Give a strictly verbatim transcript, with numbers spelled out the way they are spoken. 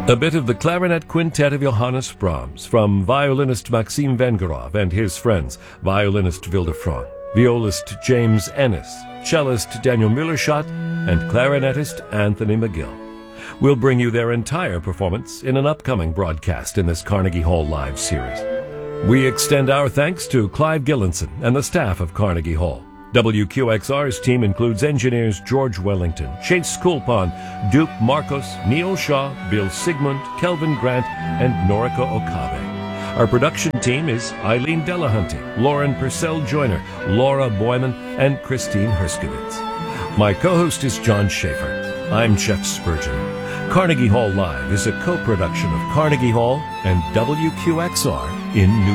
A bit of the clarinet quintet of Johannes Brahms from violinist Maxim Vengerov and his friends, violinist Vilde Front, violist James Ennis, cellist Daniel Müllerschott, and clarinetist Anthony McGill. We'll bring you their entire performance in an upcoming broadcast in this Carnegie Hall Live series. We extend our thanks to Clive Gillinson and the staff of Carnegie Hall. W Q X R's team includes engineers George Wellington, Chase Skulpon, Duke Marcos, Neil Shaw, Bill Sigmund, Kelvin Grant, and Noriko Okabe. Our production team is Eileen Delahunty, Lauren Purcell Joyner, Laura Boyman, and Christine Herskowitz. My co-host is John Schaefer. I'm Jeff Spurgeon. Carnegie Hall Live is a co-production of Carnegie Hall and W Q X R in New York.